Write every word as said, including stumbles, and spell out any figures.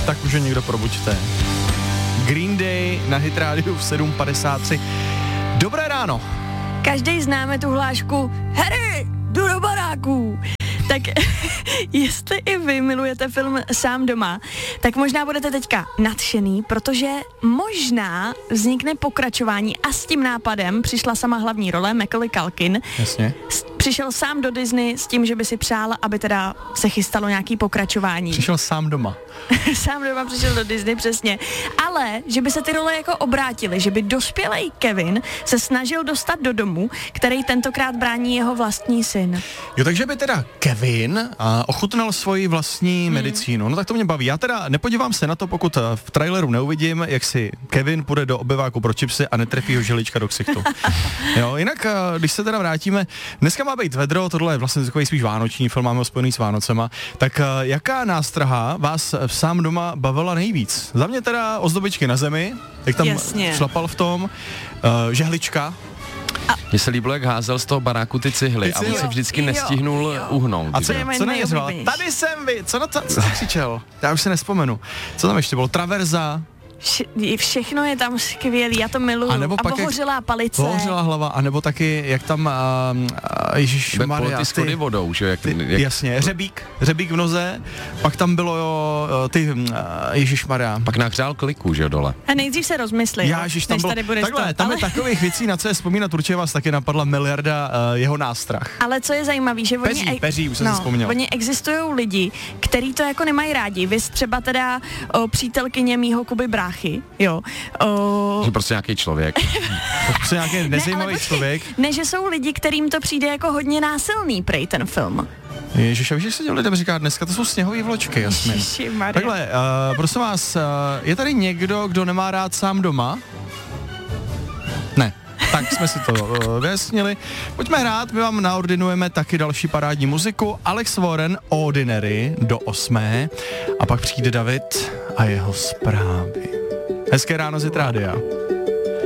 tak už je někdo probuďte. Green Day na Hit Radio v sedm padesát tři. Dobré ráno. Každý známe tu hlášku Harry, jdu do baráků. Tak jestli i vy milujete film Sám doma, tak možná budete teďka nadšený, protože možná vznikne pokračování a s tím nápadem přišla sama hlavní role Macaulay Culkin. Jasně. Přišel sám do Disney s tím, že by si přál, aby teda se chystalo nějaký pokračování. Přišel sám doma. Sám doma přišel do Disney, přesně. Ale, že by se ty role jako obrátily, že by dospělej Kevin se snažil dostat do domu, který tentokrát brání jeho vlastní syn. Jo, takže by teda Kevin uh, ochutnal svoji vlastní hmm. medicínu. No tak to mě baví. Já teda nepodívám se na to, pokud v traileru neuvidím, jak si Kevin půjde do obyváku pro chipsy a netrefí ho želička do ksichtu. Jo, jinak, uh, když se teda vrátíme, dneska má být vedro, tohle je vlastně takový spíš vánoční film, máme ho spojený s Vánocema. Tak uh, jaká nástraha vás v Sám doma bavila nejvíc? Za mě teda ozdobičky na zemi, jak tam Jasně. šlapal v tom, uh, žehlička. Mně se líbilo, jak házel z toho baráku ty cihly, Ty cihly. a on se vždycky Jo, nestihnul jo. uhnout. A co, je moje co nejeřval? nejoblíbenější. Tady jsem vy, co na to, co to křičel? Já už se nespomenu. Co tam ještě bylo? Traverza, Vše, všechno je tam skvělý, já to miluju. A nebo a pak bohořilá palice. bohořila hlava, anebo taky, jak tam, uh, uh, ježišmarja, ty schody vodou, že jak, ty, jak, jasně, řebík, řebík v noze, pak tam bylo jo, ty, uh, ježišmarja. pak nahřál kliku, že dole. A nejdřív se rozmysli, Já, ježiš, tam než bylo, tady budeš takhle, to. tam ale, je takových věcí, na co je vzpomínat, určitě vás taky napadla miliarda uh, jeho nástrah. ale co je zajímavý, že oni, Peří, peří, už jsem si vzpomněl. oni existují lidi, kteří to jako nemají rádi. Vy třeba teda o, přítelkyně mýho Kuby bráchy, jo. O, Že prostě nějaký člověk. To je nějaký nezajímavý ale člověk. Ne, že jsou lidi, kterým to přijde jako hodně násilný, prej ten film. Ježiš, a víš, jak se lidem říká, dneska to jsou sněhový vločky, Jasmin. Ježišmarja. Takhle, uh, prosím vás, uh, je tady někdo, kdo nemá rád Sám doma? Ne. Tak jsme si to uh, vyjasnili. Pojďme hrát, my vám naordinujeme taky další parádní muziku. Alex Warren, Ordinary, do osmé. A pak přijde David a jeho zprávy. Hezké ráno z Hit Rádia.